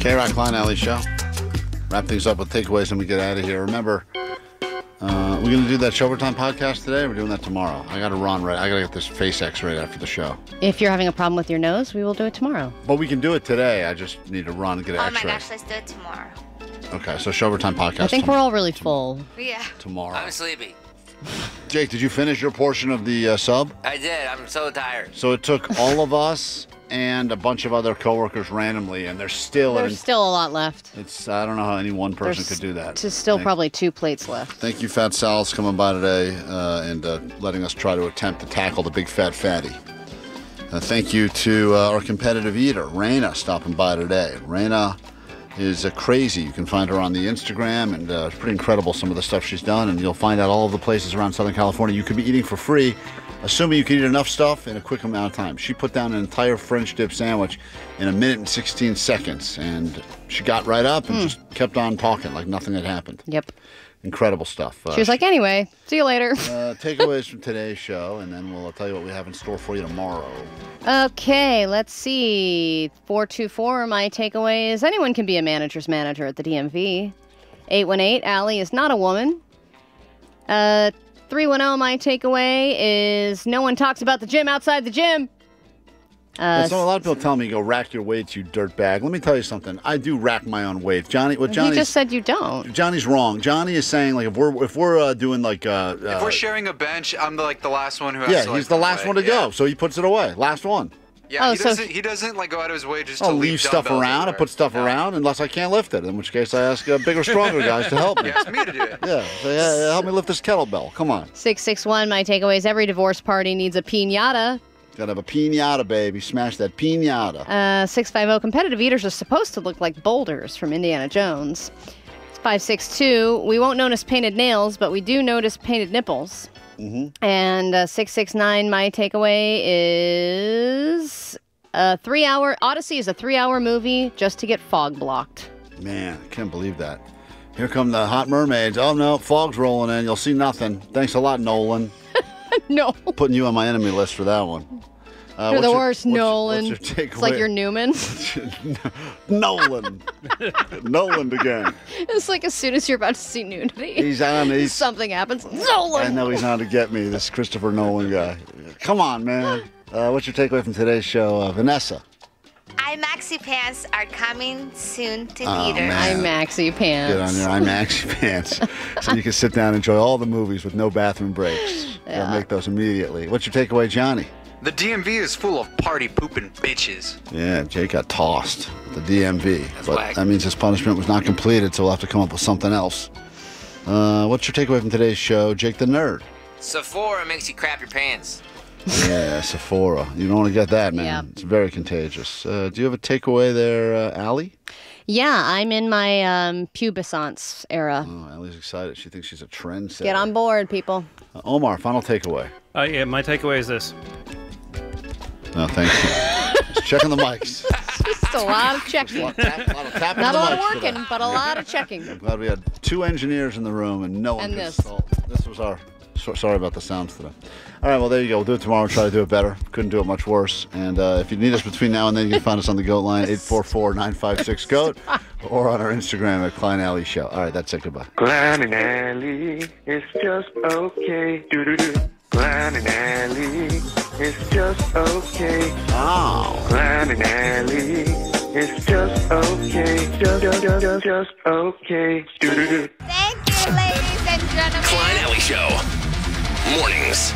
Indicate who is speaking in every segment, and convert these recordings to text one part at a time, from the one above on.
Speaker 1: K-Rock Klein Alley Show. Wrap things up with takeaways and we get out of here. Remember, we're going to do that Showtime podcast today. We're doing that tomorrow. I got to run right. I got to get this face x-rayed after the show.
Speaker 2: If you're having a problem with your nose, we will do it tomorrow.
Speaker 1: But we can do it today. I just need to run and get an
Speaker 3: Oh
Speaker 1: x-ray.
Speaker 3: my gosh, let's do it tomorrow.
Speaker 1: Okay, so Showtime podcast.
Speaker 2: I think we're all really full.
Speaker 3: Yeah.
Speaker 1: Tomorrow.
Speaker 4: I'm sleepy.
Speaker 1: Jake, did you finish your portion of the sub?
Speaker 4: I did. I'm so tired.
Speaker 1: So it took all of us and a bunch of other coworkers randomly, and there's still
Speaker 2: a lot left.
Speaker 1: I don't know how any one person could do that.
Speaker 2: There's still probably 2 plates left.
Speaker 1: Thank you, Fat Sal's, coming by today and letting us try to attempt to tackle the big fat fatty. Thank you to our competitive eater, Raina, stopping by today. Raina is crazy. You can find her on the Instagram, and it's pretty incredible some of the stuff she's done, and you'll find out all of the places around Southern California you could be eating for free, assuming you can eat enough stuff in a quick amount of time. She put down an entire French dip sandwich in 1 minute and 16 seconds, and she got right up and just kept on talking like nothing had happened.
Speaker 2: Yep.
Speaker 1: Incredible stuff.
Speaker 2: She was like, anyway, see you later.
Speaker 1: Takeaways from today's show, and then we'll tell you what we have in store for you tomorrow.
Speaker 2: Okay, let's see. 424, my takeaway is anyone can be a manager's manager at the DMV. 818, Allie is not a woman. 310, my takeaway is no one talks about the gym outside the gym.
Speaker 1: So a lot of people tell me, go rack your weights, you dirtbag. Let me tell you something. I do rack my own weights. Johnny
Speaker 2: just said you don't.
Speaker 1: Johnny's wrong. Johnny is saying, like, if we're doing like
Speaker 5: if we're sharing a bench, I'm the last one who has to,
Speaker 1: he's the last one to go, so he puts it away. Last one.
Speaker 5: Yeah, he doesn't like go out of his way just to
Speaker 1: leave stuff around. I put stuff around unless I can't lift it, in which case I ask bigger, stronger guys to help me.
Speaker 5: You ask me to do it.
Speaker 1: Yeah, so help me lift this kettlebell. Come on.
Speaker 2: 661, my takeaway is every divorce party needs a piñata.
Speaker 1: Gotta have a piñata, baby. Smash that piñata.
Speaker 2: 650, competitive eaters are supposed to look like boulders from Indiana Jones. 562, we won't notice painted nails, but we do notice painted nipples. Mm-hmm. And 669, my takeaway is Odyssey is a 3-hour movie just to get fog blocked.
Speaker 1: Man, I can't believe that. Here come the hot mermaids. Oh, no, fog's rolling in. You'll see nothing. Thanks a lot, Nolan.
Speaker 2: No.
Speaker 1: Putting you on my enemy list for that one.
Speaker 2: You're the worst, Nolan.
Speaker 1: What's your takeaway?
Speaker 2: It's like you're Newman.
Speaker 1: Nolan. Nolan again.
Speaker 2: It's like as soon as you're about to see nudity, something happens. Nolan.
Speaker 1: I know he's on to get me, this Christopher Nolan guy. Come on, man. What's your takeaway from today's show, Vanessa?
Speaker 3: iMaxi pants are coming soon to theaters.
Speaker 2: iMaxi pants.
Speaker 1: Get on your iMaxi pants so you can sit down and enjoy all the movies with no bathroom breaks.
Speaker 2: Yeah.
Speaker 1: Make those immediately. What's your takeaway, Johnny?
Speaker 5: The DMV is full of party pooping bitches.
Speaker 1: Yeah, Jake got tossed at the DMV.
Speaker 4: That's
Speaker 1: but
Speaker 4: whack.
Speaker 1: that means his punishment was not completed, so we'll have to come up with something else. What's your takeaway from today's show, Jake the Nerd?
Speaker 4: Sephora makes you crap your pants.
Speaker 1: Yeah, Sephora. You don't want to get that, man.
Speaker 2: Yeah.
Speaker 1: It's very contagious. Do you have a takeaway there, Allie?
Speaker 2: Yeah, I'm in my pubescence era.
Speaker 1: Oh, Allie's excited. She thinks she's a trendsetter.
Speaker 2: Get on board, people.
Speaker 1: Omar, final takeaway.
Speaker 6: Yeah, my takeaway is this.
Speaker 1: No, thank you. Just checking the mics.
Speaker 2: Just a lot of checking.
Speaker 1: A lot of tapping
Speaker 2: Not
Speaker 1: the
Speaker 2: a lot of
Speaker 1: mics
Speaker 2: working,
Speaker 1: today.
Speaker 2: but a lot of checking.
Speaker 1: I'm glad we had 2 engineers in the room and no one
Speaker 2: And
Speaker 1: could
Speaker 2: this.
Speaker 1: solve. This was our... Sorry about the sounds today. All right, well, there you go. We'll do it tomorrow and try to do it better. Couldn't do it much worse. And if you need us between now and then, you can find us on the GOAT line, 844-956-GOAT, or on our Instagram at Klein Alley Show. All right, that's it. Goodbye.
Speaker 7: Klein and Alley, it's just okay. Do-do-do. Klein and Alley, it's just okay.
Speaker 1: Oh.
Speaker 7: Klein and Alley, it's just okay. Just okay. Do-do-do.
Speaker 3: Thank you, ladies and gentlemen.
Speaker 8: Klein Alley Show. Mornings.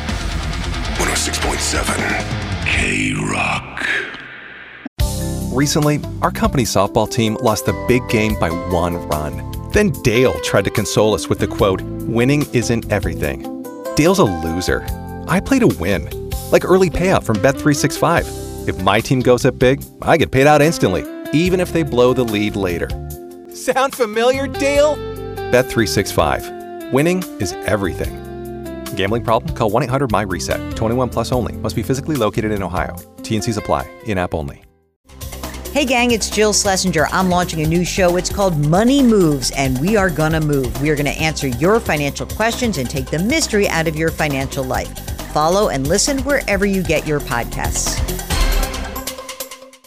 Speaker 8: 106.7 K-Rock.
Speaker 9: Recently, our company softball team lost the big game by 1 run. Then Dale tried to console us with the quote, "Winning isn't everything." Dale's a loser. I play to win. Like early payout from Bet365. If my team goes up big, I get paid out instantly, even if they blow the lead later. Sound familiar, Dale? Bet365. Winning is everything. Gambling problem? Call 1-800-MY-RESET. 21 plus only. Must be physically located in Ohio. T&Cs apply. In-app only.
Speaker 10: Hey gang, it's Jill Schlesinger. I'm launching a new show. It's called Money Moves, and we are gonna move. We are gonna answer your financial questions and take the mystery out of your financial life. Follow and listen wherever you get your podcasts.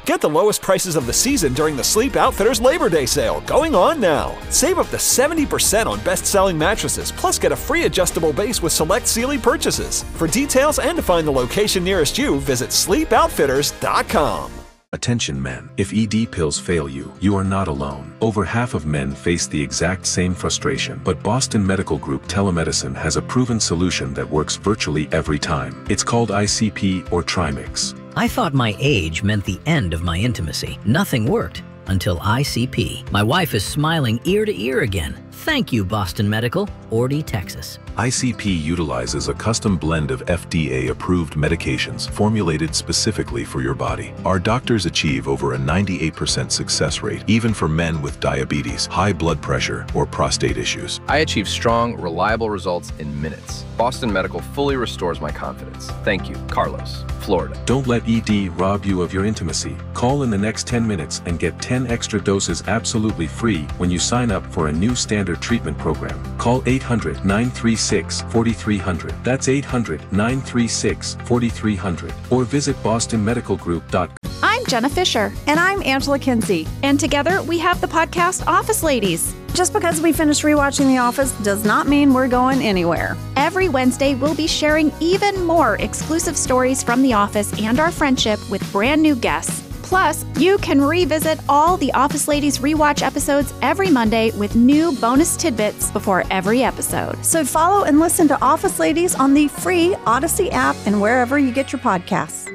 Speaker 11: Get the lowest prices of the season during the Sleep Outfitters Labor Day sale, going on now. Save up to 70% on best-selling mattresses, plus get a free adjustable base with select Sealy purchases. For details and to find the location nearest you, visit sleepoutfitters.com.
Speaker 12: Attention men, if ED pills fail you, you are not alone. Over half of men face the exact same frustration, but Boston Medical Group Telemedicine has a proven solution that works virtually every time. It's called ICP or Trimix.
Speaker 13: I thought my age meant the end of my intimacy. Nothing worked until ICP. My wife is smiling ear to ear again. Thank you, Boston Medical, Ordie, Texas.
Speaker 12: ICP utilizes a custom blend of FDA-approved medications formulated specifically for your body. Our doctors achieve over a 98% success rate, even for men with diabetes, high blood pressure, or prostate issues.
Speaker 14: I achieve strong, reliable results in minutes. Boston Medical fully restores my confidence. Thank you, Carlos, Florida.
Speaker 12: Don't let ED rob you of your intimacy. Call in the next 10 minutes and get 10 extra doses absolutely free when you sign up for a new standard treatment program. Call 800-936-4300. That's 800-936-4300. Or visit bostonmedicalgroup.com.
Speaker 15: I'm Jenna Fisher.
Speaker 16: And I'm Angela Kinsey.
Speaker 15: And together we have the podcast Office Ladies.
Speaker 16: Just because we finished rewatching The Office does not mean we're going anywhere.
Speaker 15: Every Wednesday, we'll be sharing even more exclusive stories from The Office and our friendship with brand new guests. Plus, you can revisit all the Office Ladies rewatch episodes every Monday with new bonus tidbits before every episode.
Speaker 16: So follow and listen to Office Ladies on the free Odyssey app and wherever you get your podcasts.